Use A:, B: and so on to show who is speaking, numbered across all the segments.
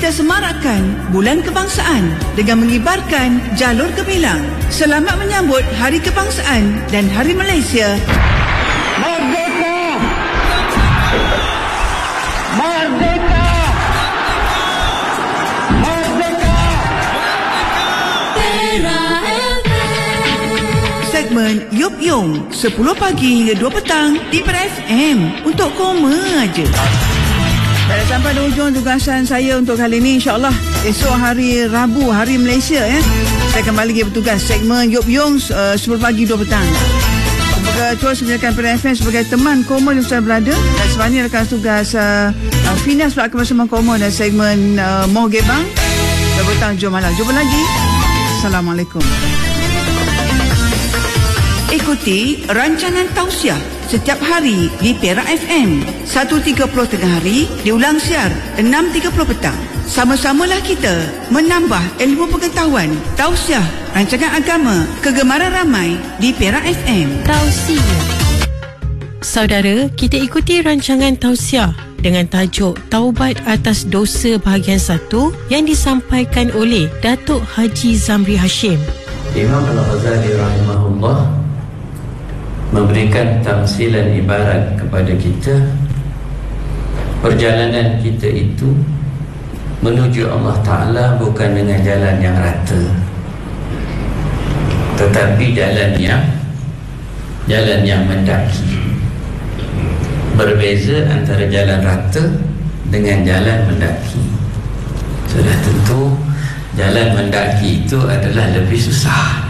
A: kita semarakkan Bulan Kebangsaan dengan mengibarkan jalur gemilang. Selamat menyambut Hari Kebangsaan dan Hari Malaysia.
B: Merdeka! Merdeka! Merdeka!
A: Segmen Yup Yung 10 pagi hingga 2 petang di Pera FM untuk koma aja. Dah sampai di hujung tugasan saya untuk kali ini, insyaAllah esok hari Rabu, Hari Malaysia saya kembali lagi bertugas segmen Yup Yung 10 pagi 2 petang. Semoga terus menjadikan Pera FM sebagai teman koma yang sudah berada. Dan sebenarnya rakan tugas Finas pula bersama koma dan segmen Moh Gebang 2 petang jom malam. Jumpa lagi. Assalamualaikum. Ikuti rancangan tausiah setiap hari di Pera FM 1.30 tengah hari, diulang siar 6.30 petang. Sama-samalah kita menambah ilmu pengetahuan. Tausiah rancangan agama kegemaran ramai di Pera FM.
C: Tausiah. Saudara, kita ikuti rancangan tausiah dengan tajuk Taubat atas dosa bahagian 1 yang disampaikan oleh Datuk Haji Zamri Hashim.
D: Imam Al-Ghazali rahimahullah memberikan tamsilan ibarat kepada kita. Perjalanan kita itu menuju Allah Ta'ala bukan dengan jalan yang rata, tetapi jalan yang mendaki. Berbeza antara jalan rata dengan jalan mendaki. Sudah tentu jalan mendaki itu adalah lebih susah.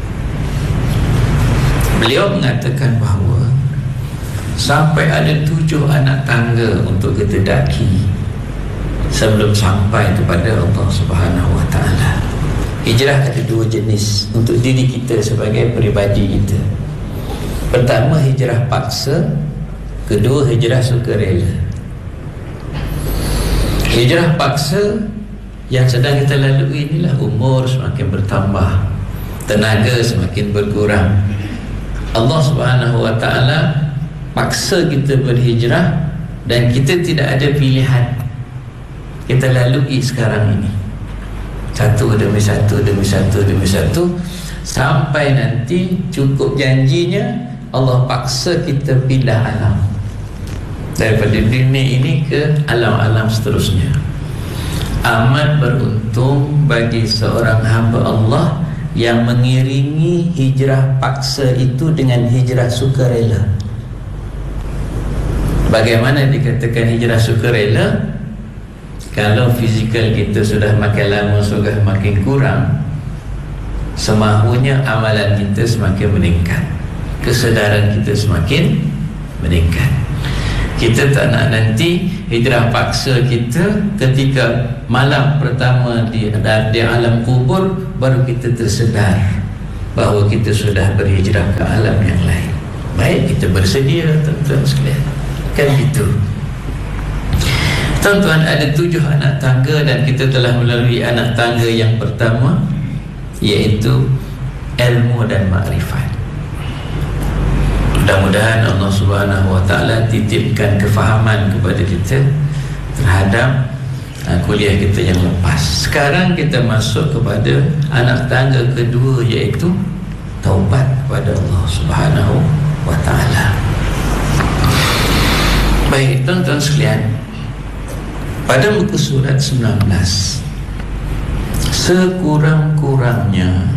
D: Beliau mengatakan bahawa sampai ada 7 anak tangga untuk kita daki sebelum sampai kepada Allah Subhanahu Wa Taala. Hijrah ada 2 jenis untuk diri kita sebagai peribadi kita. Pertama, hijrah paksa. Kedua, hijrah sukarela. Hijrah paksa yang sedang kita lalui inilah umur semakin bertambah, tenaga semakin berkurang. Allah Subhanahu Wa Taala paksa kita berhijrah dan kita tidak ada pilihan. Kita lalui sekarang ini satu demi satu demi satu demi satu sampai nanti cukup janjinya Allah paksa kita pindah alam daripada dunia ini ke alam-alam seterusnya. Amat beruntung bagi seorang hamba Allah yang mengiringi hijrah paksa itu dengan hijrah sukarela. Bagaimana dikatakan hijrah sukarela? Kalau fizikal kita sudah makin lama, sudah makin kurang, semahunya amalan kita semakin meningkat, kesedaran kita semakin meningkat. Kita tak nak nanti hijrah paksa kita ketika malam pertama di alam kubur baru kita tersedar bahawa kita sudah berhijrah ke alam yang lain. Baik, kita bersedia tuan-tuan sekalian. Kan gitu. Tuan-tuan, ada 7 anak tangga dan kita telah melalui anak tangga yang pertama, iaitu ilmu dan makrifat. Mudah-mudahan Allah Subhanahu Wa Taala titipkan kefahaman kepada kita terhadap kuliah kita yang lepas. Sekarang kita masuk kepada anak tangga kedua, iaitu taubat kepada Allah Subhanahu Wa Taala. Baik, tuan-tuan sekalian, pada muka surat 19, sekurang-kurangnya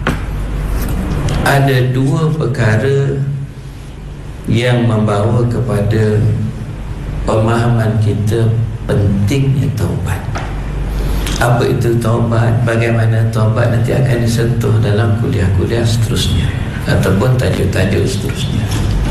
D: ada 2 perkara yang membawa kepada pemahaman kita pentingnya taubat. Apa itu taubat? Bagaimana taubat nanti akan disentuh dalam kuliah-kuliah seterusnya ataupun tajuk-tajuk seterusnya.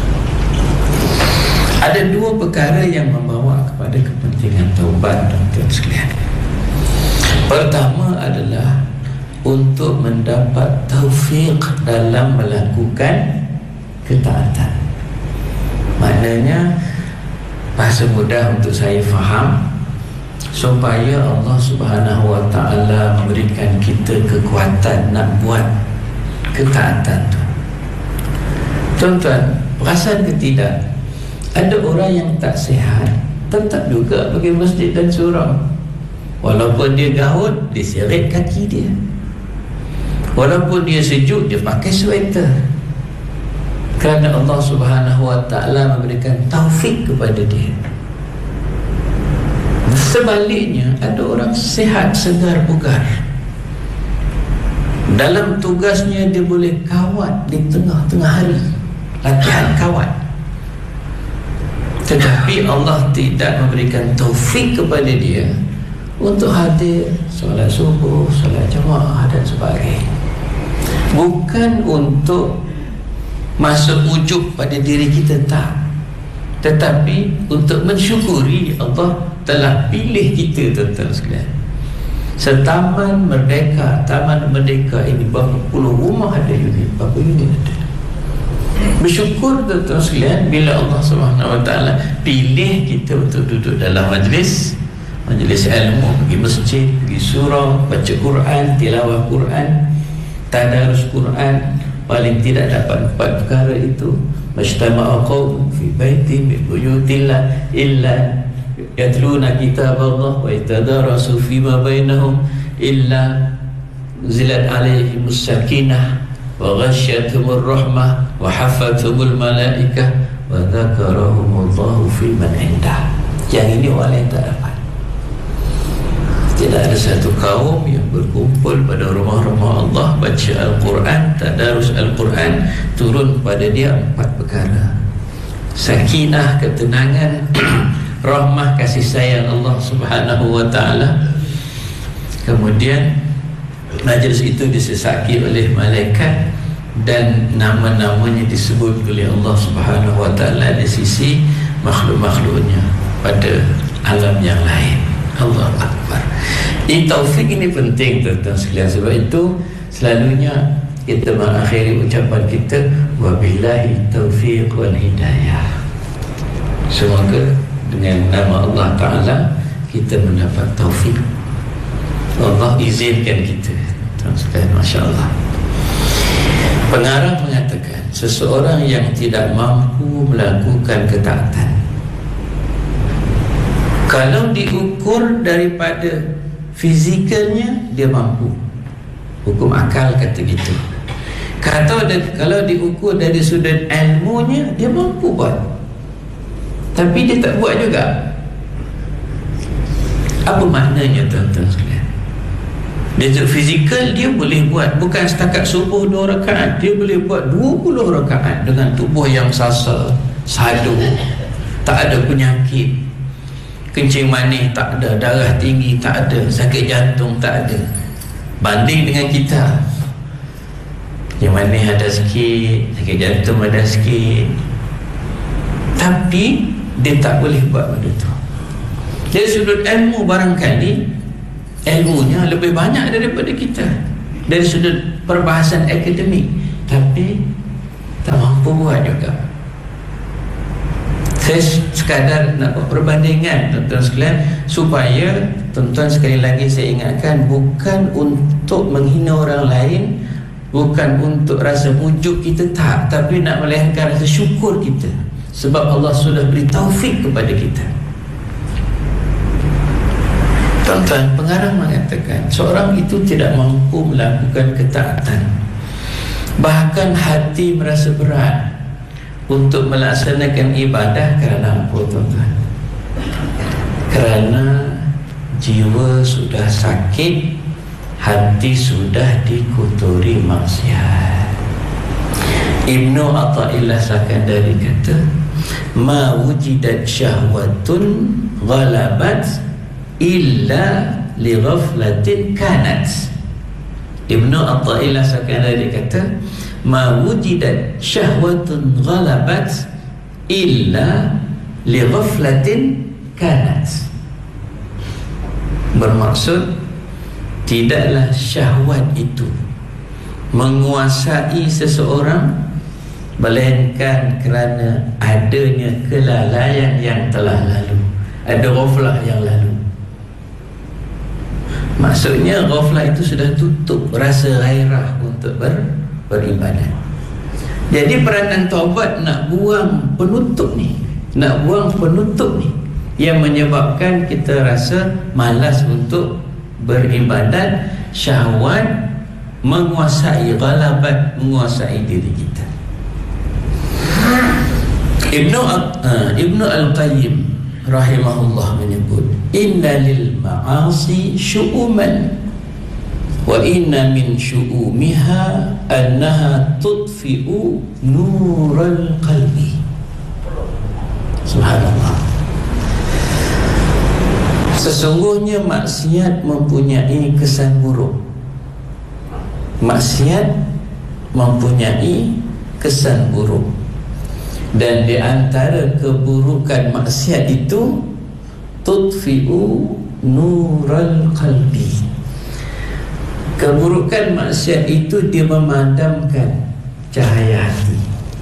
D: Ada 2 perkara yang membawa kepada kepentingan taubat, tuan-tuan sekalian. Pertama adalah untuk mendapat taufik dalam melakukan ketaatan. Maknanya, bahasa mudah untuk saya faham, supaya Allah Subhanahu Wa Taala memberikan kita kekuatan nak buat ketaatan tu. Tuan-tuan, perasan ke tidak, ada orang yang tak sihat tetap juga pergi masjid dan surau. Walaupun dia gaut, dia seret kaki dia. Walaupun dia sejuk, dia pakai sweater. Kerana Allah Subhanahu Wa Ta'ala memberikan taufik kepada dia. Sebaliknya, ada orang sihat, segar, bugar. Dalam tugasnya dia boleh kawat di tengah-tengah hari, latihan kawat. Tetapi Allah tidak memberikan taufik kepada dia untuk hadir solat subuh, solat jemaah dan sebagainya. Bukan untuk masuk ujub pada diri kita, tak, tetapi untuk mensyukuri Allah telah pilih kita, tuan-tuan sekalian. Setaman Merdeka, Taman Merdeka ini berapa puluh rumah ada unit, berapa unit ada. Bersyukur, tuan-tuan sekalian, bila Allah SWT pilih kita untuk duduk dalam majlis ilmu, pergi masjid, pergi surau, baca Quran, tilawah Quran, tadarus Quran. Paling tidak dapat 4 perkara itu. Majtama'a qawm fi baitin min buyutillah illa yatluna kitab Allah wa yatadarasu fima bainahum illa zilat alaihimus sakinah wa ghashyatumur rahmah wa hafathumul malaikah wa dzakarahumullahu fi man indah. Yang ini orang yang tak dapat. Tidak ada satu kaum yang berkumpul pada rumah-rumah Allah, baca Al-Quran, tadarus Al-Quran, turun pada dia 4 perkara: sakinah, ketenangan, rahmah, kasih sayang Allah Subhanahu Wa Ta'ala. Kemudian majlis itu disesaki oleh malaikat dan nama-namanya disebut oleh Allah Subhanahu Wa Ta'ala di sisi makhluk-makhluknya pada alam yang lain. Allah Akbar. Taufik ini penting, tuan-tuan sekalian. Sebab itu selalunya kita mengakhiri ucapan kita wabillahi taufiq wal hidayah. Semoga dengan nama Allah Ta'ala kita mendapat taufik. Allah izinkan kita, tuan-tuan sekalian. Masya Allah. Pengarang mengatakan seseorang yang tidak mampu melakukan ketaatan, kalau diukur daripada fizikalnya, dia mampu. Hukum akal kata gitu. Kalau diukur dari sudut ilmunya, dia mampu buat, tapi dia tak buat juga. Apa maknanya, tuan-tuan sekalian? Dari sudut fizikal, dia boleh buat. Bukan setakat subuh 2 rakaat, dia boleh buat 20 rakaat dengan tubuh yang sasa, sadu, tak ada penyakit, kencing manis tak ada, darah tinggi tak ada, sakit jantung tak ada. Banding dengan kita, kencing manis ada sikit, sakit jantung ada sikit, tapi dia tak boleh buat benda tu. Dari sudut ilmu, barangkali ilmunya lebih banyak daripada kita dari sudut perbahasan akademik, tapi tak mampu buat juga. Saya sekadar nak buat perbandingan, tuan-tuan sekalian, supaya tuan-tuan sekali lagi saya ingatkan, bukan untuk menghina orang lain, bukan untuk rasa ujub kita, tak, tapi nak melahirkan rasa syukur kita sebab Allah sudah beri taufik kepada kita. Tuan-tuan, pengarang mengatakan seorang itu tidak mampu melakukan ketaatan, bahkan hati merasa berat untuk melaksanakan ibadah. Kerana apa, tuan-tuan? Kerana jiwa sudah sakit, hati sudah dikotori maksiat. Ibnu Athaillah Sakandari kata, ma wujidat syahwatun ghalabat illa li ghaflatin kanat. Ibnu Athaillah Sakandari kata, ma wujidat syahwatun ghalabat illa li ghaflatin kanat. Bermaksud, tidaklah syahwat itu menguasai seseorang melainkan kerana adanya kelalaian yang telah lalu, ada ghaflah yang lalu. Maksudnya ghaflah itu sudah tutup rasa gairah untuk beribadat. Jadi peranan taubat nak buang penutup ni, yang menyebabkan kita rasa malas untuk beribadat, syahwat menguasai, ghalabat menguasai diri kita. Ibnu Al-Qayyim rahimahullah menyebut, inna lil ma'asi syu'uman wa inna min syu'umiha annaha tudfi'u nural qalbi. Subhanallah. Sesungguhnya maksiat mempunyai kesan buruk. Maksiat mempunyai kesan buruk. Dan di antara keburukan maksiat itu, tudfi'u nural qalbi. Keburukan maksiat itu dia memadamkan cahaya hati.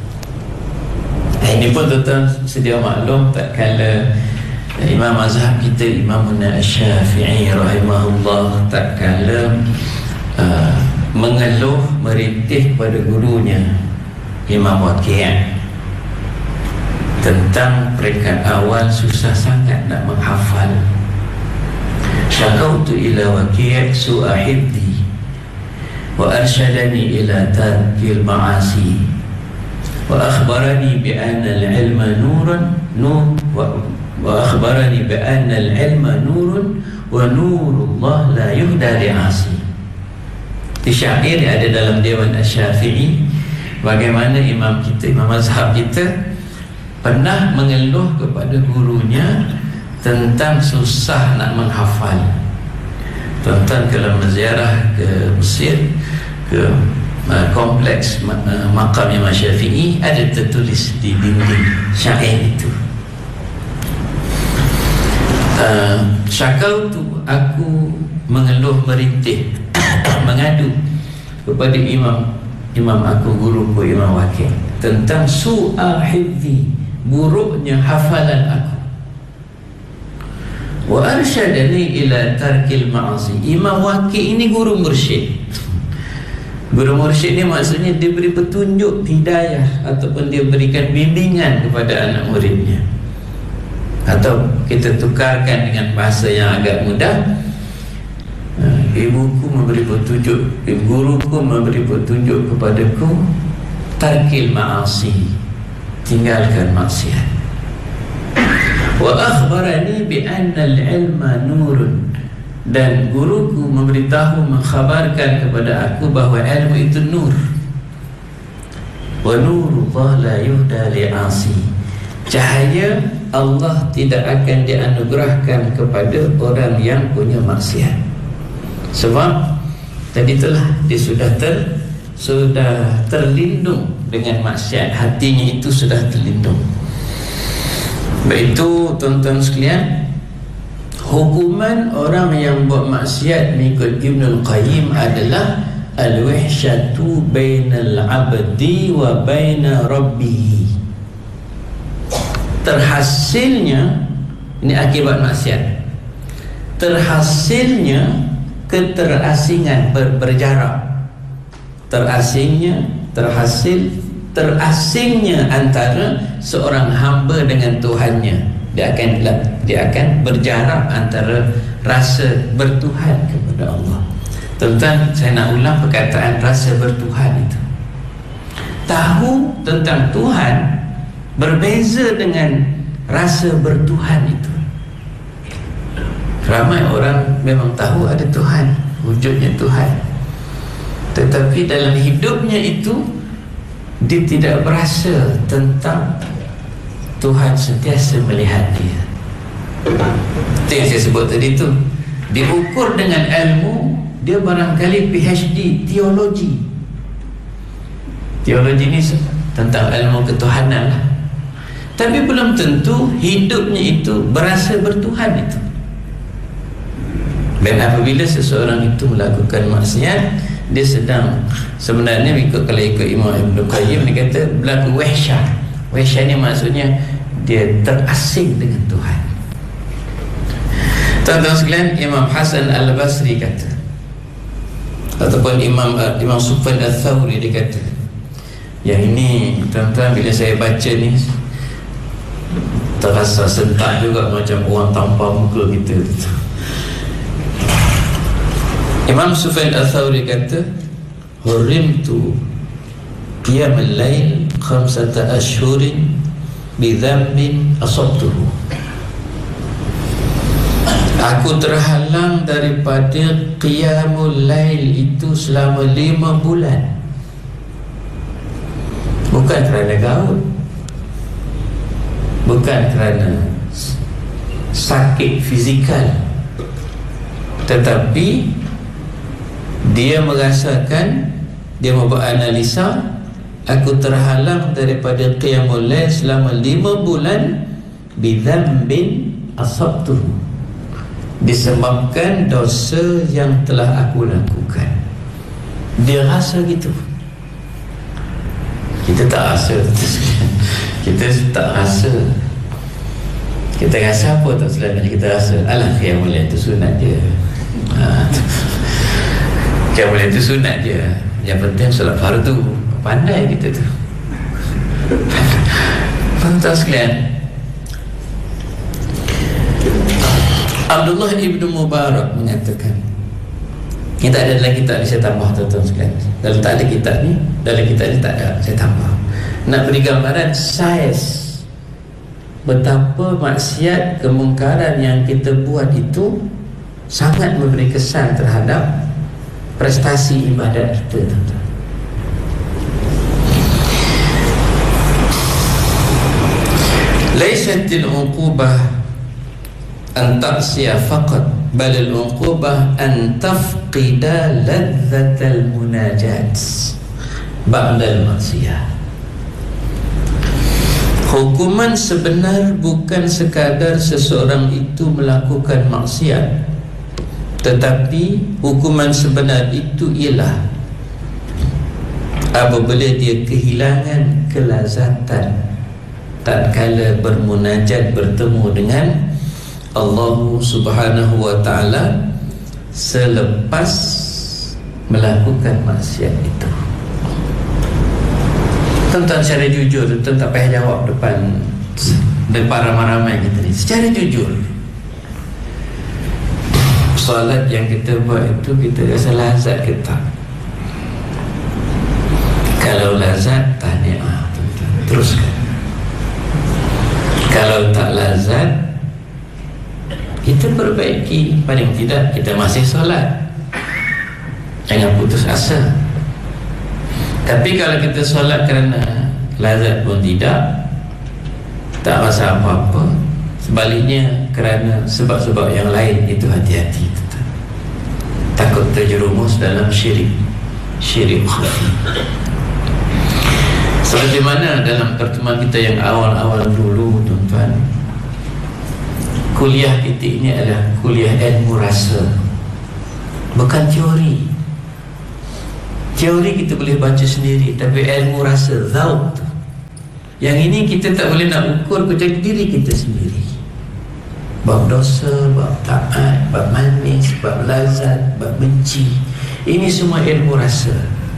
D: Ini pun tuan-tuan sedia maklum, tak kala Imam mazhab kita, Imam Syafi'i rahimahullah, tak kala mengeluh, merintih pada gurunya Imam Waqi' tentang peringkat awal susah sangat nak menghafal. Syakautu ila Waqi' su'a hifdi wa arsyadani ila tarkil ma'asi wa akhbarani bi anna al-ilma nurun wa akhbarani bi anna al-ilma nurun wa nurullah la yuhda li'asi. Di syair ada dalam Dewan Asy-Syafi'i bagaimana imam kita, imam mazhab kita pernah mengeluh kepada gurunya tentang susah nak menghafal. Tuan-tuan kalau menziarah ke Mesir, ke kompleks makam Imam Syafi'i, ada tertulis di dinding syair itu, syakautu, aku mengeluh, merintih, mengadu kepada imam aku, guruku Imam Waqi' tentang su'a hifzi, buruknya hafalan aku. Wa arsyadani ila tarkil ma'asi. Imam Waqi' ini guru mursyid. Guru mursyid ni maksudnya dia beri petunjuk, hidayah, ataupun dia berikan bimbingan kepada anak muridnya. Atau kita tukarkan dengan bahasa yang agak mudah, ibuku memberi petunjuk, guruku memberi petunjuk kepadaku, tarkil ma'asi, tinggalkan maksiat. Wa akhbarani bi anna al-ilma nurun, dan guruku memberitahu, mengkhabarkan kepada aku bahawa ilmu itu nur. Wa nurullah la yuhda li'asi, cahaya Allah tidak akan dianugerahkan kepada orang yang punya maksiat. Sebab tadi telah dia sudah terlindung dengan maksiat, hatinya itu sudah terlindung. Baik itu tuan-tuan sekalian, hukuman orang yang buat maksiat mengikut Ibnul Qayyim adalah al-wahsyatu bainal abdi wa baina rabbih. Terhasilnya, ini akibat maksiat, terhasilnya keterasingan, berjarak, terasingnya antara seorang hamba dengan Tuhannya. Dia akan berjarak antara rasa bertuhan kepada Allah. Tuan-tuan, saya nak ulang perkataan rasa bertuhan itu. Tahu tentang Tuhan berbeza dengan rasa bertuhan itu. Ramai orang memang tahu ada Tuhan, wujudnya Tuhan, tetapi dalam hidupnya itu dia tidak berasa tentang Tuhan sentiasa melihat dia. Itu yang saya sebut tadi tu. Diukur dengan ilmu, dia barangkali PhD teologi. Teologi ni tentang ilmu ketuhanan lah. Tapi belum tentu hidupnya itu berasa bertuhan itu. Dan apabila seseorang itu melakukan maksiat, dia sedang sebenarnya kalau ikut Imam Ibn Qayyim, dia kata berlaku wahsyah. Wahsyah ni maksudnya dia terasing dengan Tuhan. Tuan-tuan sekalian, Imam Hasan Al-Basri kata, ataupun Imam Sufyan Al-Thawri, dia kata, yang ini tuan-tuan bila saya baca ni terasa sentak juga macam orang tampar muka kita. Imam Sufyan Al-Thawri kata, hurimtu qiyamul lail 5 ashhurin bi dhanbin asabtuhu. Aku terhalang daripada qiyamul lail itu selama 5 bulan. Bukan kerana gaul, bukan kerana sakit fizikal, tetapi dia merasakan, dia membuat analisa, aku terhalang daripada qiyamul lail selama 5 bulan bidzambin asabtuhu, disebabkan dosa yang telah aku lakukan. Dia rasa gitu. Kita tak rasa. Kita tak rasa. Kita rasa apa tak selain kita rasa, alah qiyamul lail itu sunat je. Qiyamul lail itu sunat je. Yang penting solat fardu. Pandai kita tu. Tuan-tuan sekalian, Abdullah Ibn Mubarak mengatakan, ini tak ada dalam kitab ni, saya tambah tuan-tuan sekalian. Dalam tak ada kitab ni, dalam kitab ni tak ada, saya tambah. Nak beri gambaran saiz betapa maksiat, kemungkaran yang kita buat itu sangat memberi kesan terhadap prestasi ibadat kita, tuan-tuan. Laisatil uqubah an ta'siya faqat, bal al-uqubah an tafqida ladzatal munajat ba'da al-maksiyah. Hukuman sebenar bukan sekadar seseorang itu melakukan maksiat, tetapi hukuman sebenar itu ialah apabila dia kehilangan kelazatan tatkala bermunajat, bertemu dengan Allah Subhanahu wa ta'ala selepas melakukan maksiat itu. Tuan-tuan, secara jujur, tuan tak payah jawab depan ramai-ramai kita ni. Secara jujur, solat yang kita buat itu, kita rasa lazat ke tak? Kalau lazat, tahniah, tuan-tuan, teruskan. Kalau tak lazat, kita perbaiki. Paling tidak kita masih solat, jangan putus asa. Tapi kalau kita solat kerana lazat pun tidak, tak rasa apa-apa. Sebaliknya kerana sebab-sebab yang lain, itu hati-hati. Takut terjerumus dalam syirik khafi. Seperti mana dalam pertemuan kita yang awal-awal dulu, tuan-tuan, kuliah kita ini adalah kuliah ilmu rasa, bukan teori. Teori kita boleh baca sendiri, tapi ilmu rasa, zauk, yang ini kita tak boleh nak ukur kecuali diri kita sendiri. Bab dosa, bab taat, bab manis, bab lazat, bab benci, ini semua ilmu rasa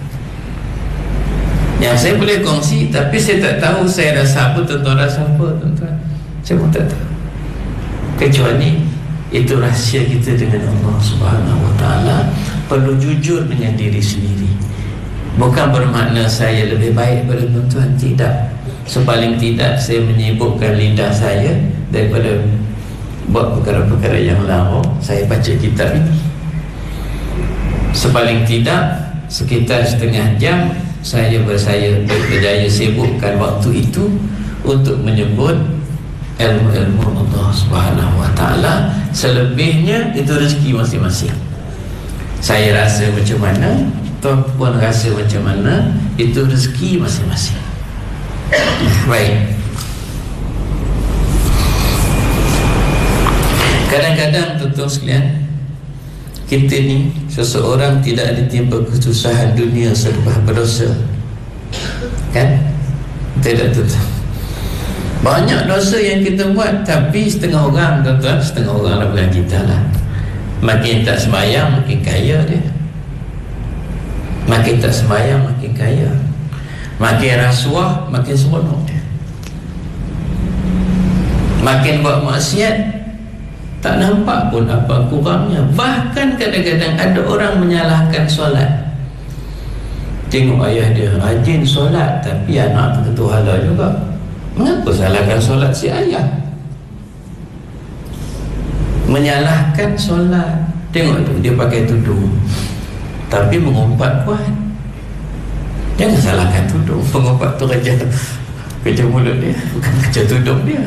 D: yang saya boleh kongsi, tapi saya tak tahu saya rasa apa, tuan-tuan rasa apa, tuan-tuan. Saya pun tak tahu, kecuali itu rahsia kita dengan Allah Subhanahu wa ta'ala. Perlu jujur dengan diri sendiri. Bukan bermakna saya lebih baik daripada tuan-tuan, tidak. Sepaling tidak saya menyibukkan lidah saya daripada buat perkara-perkara yang lawa. Saya baca kitab ini. Sepaling tidak sekitar setengah jam saya berjaya sibukkan waktu itu untuk menyebut ilmu-ilmu Allah Subhanahu wa ta'ala. Selebihnya itu rezeki masing-masing. Saya rasa macam mana, tuan puan rasa macam mana, itu rezeki masing-masing. Baik. Kadang-kadang tuan-tuan sekalian, kita ni, seseorang tidak ditimpa kesusahan dunia selepas berdosa, kan? Tidak, tuan-tuan. Banyak dosa yang kita buat, tapi setengah orang, tuan-tuan, setengah orang lah bukan kita lah. Makin tak sembahyang, makin kaya dia. Makin tak sembahyang, makin kaya. Makin rasuah, makin seronok dia. Makin buat maksiat, tak nampak pun apa kurangnya. Bahkan kadang-kadang ada orang menyalahkan solat. Tengok ayah dia rajin solat, tapi anak tu ketuhala juga. Mengapa salahkan solat si ayah? Menyalahkan solat. Tengok tu, dia pakai tudung tapi mengumpat kuat. Jangan salahkan tudung. Pengumpat tu kerja mulut dia, bukan kerja tudung dia.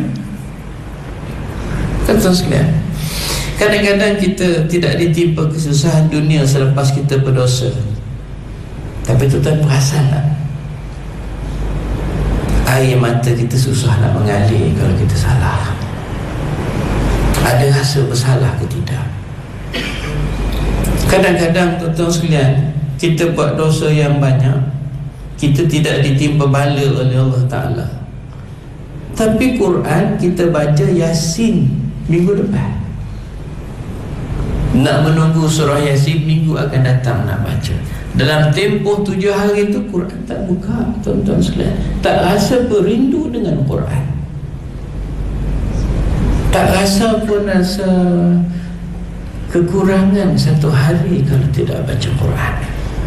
D: Kan tuan sekalian, kadang-kadang kita tidak ditimpa kesusahan dunia selepas kita berdosa, tapi tuan perasan tak, air mata kita susah nak mengalir kalau kita salah. Ada rasa bersalah ke tidak? Kadang-kadang tuan sekalian, kita buat dosa yang banyak, kita tidak ditimpa bala oleh Allah Ta'ala, tapi Quran kita baca Yasin minggu depan. Nak menunggu surah Yasin minggu akan datang nak baca. Dalam tempoh 7 hari itu Quran tak buka, tuan-tuan sekalian. Tak rasa berindu dengan Quran, tak rasa pun rasa kekurangan satu hari kalau tidak baca Quran.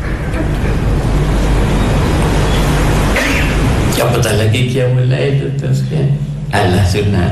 D: Apatah lagi qiyamul lail, tuan-tuan sekalian. Alah sunat.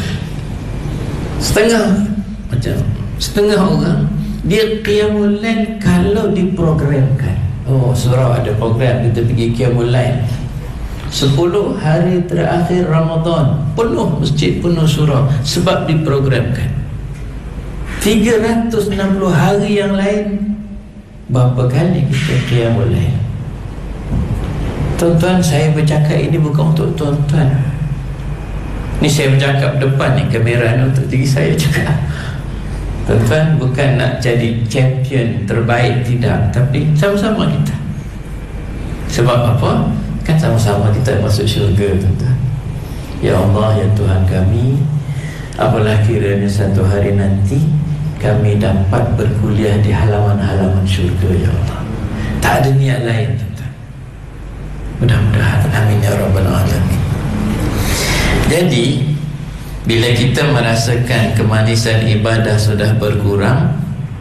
D: Setengah orang dia qiyamul lail kalau diprogramkan. Oh, surau ada program, kita pergi qiyamul lail 10 hari terakhir Ramadan, penuh masjid, penuh surau, sebab diprogramkan. 360 hari yang lain, berapa kali kita qiyamul lail? Tuan-tuan, saya bercakap ini bukan untuk tuan-tuan. Ni saya bercakap depan ni, kamera ni untuk diri saya juga. Tuan-tuan, bukan nak jadi champion terbaik, tidak, tapi sama-sama kita. Sebab apa? Kan sama-sama kita masuk syurga, tuan-tuan. Ya Allah, ya Tuhan kami, apalah kiranya satu hari nanti kami dapat berkuliah di halaman-halaman syurga, ya Allah. Tak ada niat lain, tuan-tuan. Mudah-mudahan, amin ya rabbal alamin. Jadi bila kita merasakan kemanisan ibadah sudah berkurang,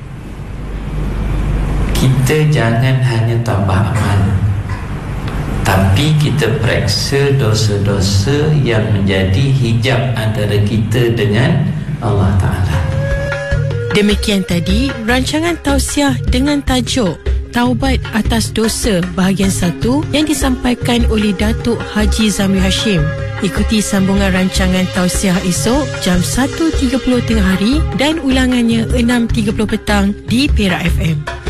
D: kita jangan hanya tambah amal, tapi kita periksa dosa-dosa yang menjadi hijab antara kita dengan Allah Ta'ala.
C: Demikian tadi rancangan tausiah dengan tajuk Taubat atas dosa bahagian 1 yang disampaikan oleh Datuk Haji Zamri Hashim. Ikuti sambungan rancangan tausiah esok jam 1.30 tengah hari dan ulangannya 6.30 petang di Perak FM.